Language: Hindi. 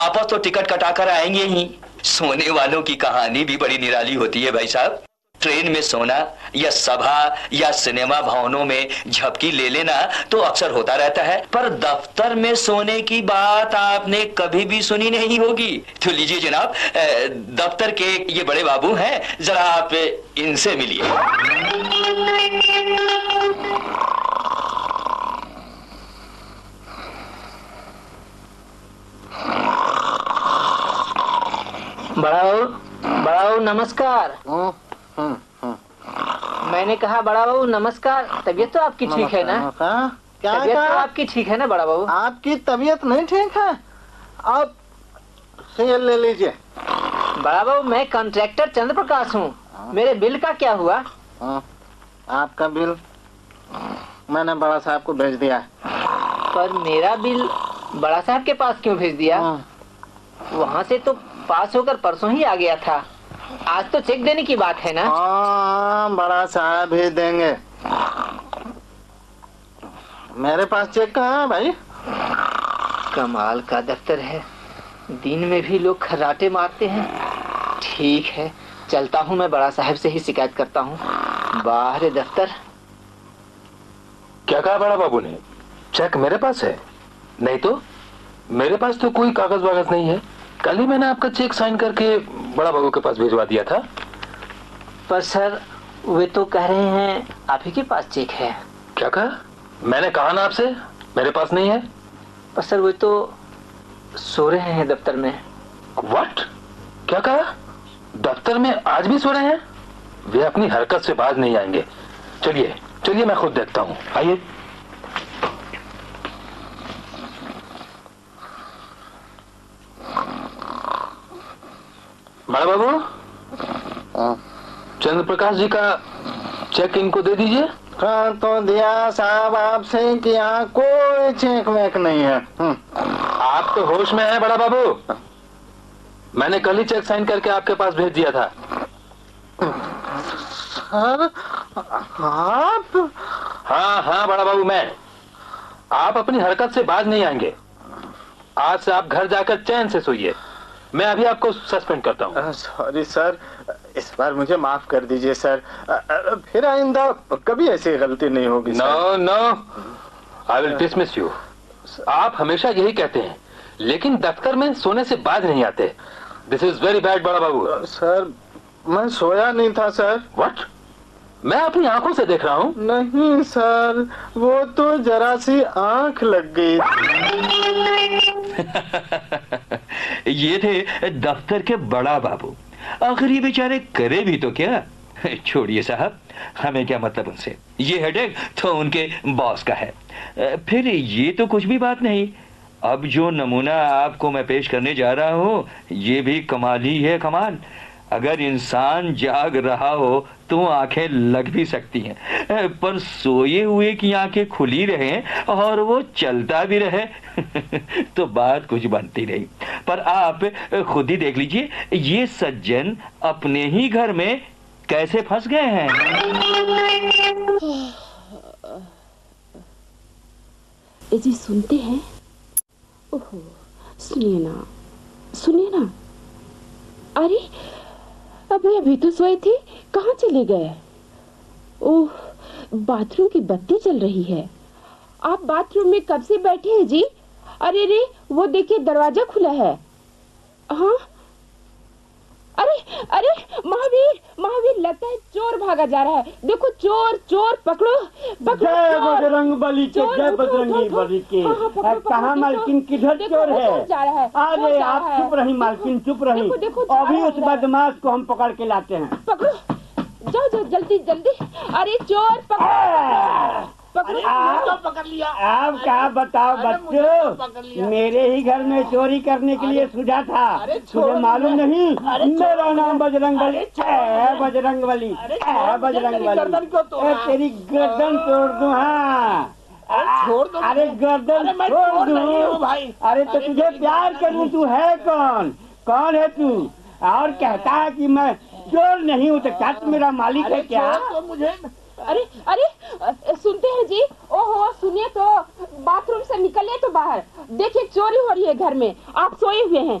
वापस तो टिकट कटाकर आएंगे ही। सोने वालों की कहानी भी बड़ी निराली होती है भाई साहब। ट्रेन में सोना या सभा या सिनेमा भवनों में झपकी ले लेना तो अक्सर होता रहता है, पर दफ्तर में सोने की बात आपने कभी भी सुनी नहीं होगी। तो लीजिए जनाब, दफ्तर के ये बड़े बाबू हैं, जरा आप इनसे मिलिए। बड़ा बाबू नमस्कार। मैंने कहा बड़ा बाबू नमस्कार। तबीयत तो आपकी ठीक है ना? क्या तबीयत तो आपकी ठीक है ना बड़ा बाबू? आपकी तबीयत नहीं ठीक है? आप शेयर ले लीजिए। बड़ा बाबू मैं कॉन्ट्रैक्टर चंद्र प्रकाश हूँ। मेरे बिल का क्या हुआ? आपका बिल मैंने बड़ा साहब को भेज दिया। पर मेरा बिल बड़ा साहब के पास क्यों भेज दिया? वहाँ से तो पास होकर परसों ही आ गया था। आज तो चेक देने की बात है ना? बड़ा साहब भेज देंगे। मेरे पास चेक कहाँ है भाई? कमाल का दफ्तर है, दिन में भी लोग खर्राटे मारते हैं। ठीक है, चलता हूँ, मैं बड़ा साहब से ही शिकायत करता हूँ। बाहर दफ्तर। क्या कहा बड़ा बाबू ने? चेक मेरे पास है? नहीं तो मेरे पास तो कोई कागज वागज नहीं है। कल ही मैंने आपका चेक साइन करके बड़ा बाबू के पास भिजवा दिया था। पर सर वे तो कह रहे हैं आप ही के पास चेक है। क्या कहा? मैंने कहा ना आपसे मेरे पास नहीं है। पर सर वे तो सो रहे हैं दफ्तर में। व्हाट? क्या कहा? दफ्तर में आज भी सो रहे हैं? वे अपनी हरकत से बाज नहीं आएंगे। चलिए चलिए मैं खुद देखता हूँ, आइए। बड़ा बाबू, चंद्र प्रकाश जी का चेक इनको दे दीजिए। हाँ तो दिया साहब आपसे कि यहाँ कोई चेक वेक नहीं है। आप तो होश में हैं बड़ा बाबू। मैंने कल ही चेक साइन करके आपके पास भेज दिया था। सर आप? हाँ बड़ा बाबू, मैं। आप अपनी हरकत से बाज नहीं आएंगे। आज से आप घर जाकर चैन से सोइए। मैं अभी आपको सस्पेंड करता हूँ। सॉरी सर, इस बार मुझे माफ कर दीजिए सर। फिर आइंदा कभी ऐसी गलती नहीं होगी। No, I will dismiss you. आप हमेशा यही कहते हैं, लेकिन दफ्तर में सोने से बाज नहीं आते। दिस इज वेरी बैड बड़ा बाबू। सर मैं सोया नहीं था सर। व्हाट? मैं अपनी आंखों से देख रहा हूँ। नहीं सर, वो तो जरा सी आंख लग गई। ये थे दफ्तर के बड़ा बाबू। आखिर ये बेचारे करे भी तो क्या? छोड़िए साहब, हमें क्या मतलब उनसे। ये हेडेक तो उनके बॉस का है। फिर ये तो कुछ भी बात नहीं। अब जो नमूना आपको मैं पेश करने जा रहा हूँ, ये भी कमाल ही है, कमाल। अगर इंसान जाग रहा हो तो आंखें लग भी सकती हैं, पर सोए हुए की आंखें खुली रहें और वो चलता भी रहे तो बात कुछ बनती नहीं। पर आप खुद ही देख लीजिए, ये सज्जन अपने ही घर में कैसे फंस गए हैं। जी सुनते हैं? ओहो, सुनिए ना। अरे अभी तो सोए थे, कहाँ चले गए? ओह, बाथरूम की बत्ती जल रही है। आप बाथरूम में कब से बैठे हैं जी? अरे रे, वो देखिए दरवाजा खुला है। हाँ, अरे महावीर लगता है चोर भागा जा रहा है। देखो चोर पकड़ो। जय बजरंग बली के, जय बजरंगी बली के। कहाँ मालकिन, किधर चोर है? अरे आप चुप रही मालकिन, चुप रही। अभी उस बदमाश को हम पकड़ के लाते हैं। पकड़ो, जाओ जल्दी। अरे चोर पकड़ो। पकड़ लिया। आप क्या बताओ बच्चों, मेरे ही घर में चोरी करने के लिए सूझा था। तुझे मालूम नहीं? मेरा नाम बजरंग बली है। बजरंग बली। तेरी गर्दन तोड़ दूं। हाँ छोड़ दो। अरे गर्दन छोड़ दूं भाई। अरे तो तुझे प्यार करूं, तू है कौन है तू? और कहता है कि मैं चोर नहीं हूँ, तो क्या तू मेरा मालिक है क्या? अरे अरे सुनते हैं जी? ओहो सुनिए तो, बाथरूम से निकलिए तो बाहर। देखिए चोरी हो रही है घर में, आप सोए हुए हैं।